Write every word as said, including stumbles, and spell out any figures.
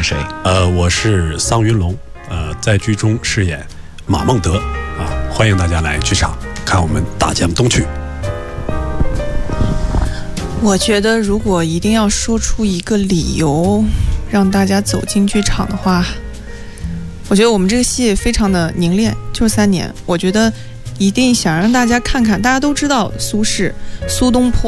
谁？ 呃，我是桑云龙，呃，在剧中饰演马孟德啊，欢迎大家来剧场看我们大江东去。 我觉得如果一定要说出一个理由让大家走进剧场的话，我觉得我们这个戏非常的凝练，就是三年，我觉得一定想让大家看看，大家都知道苏轼、苏东坡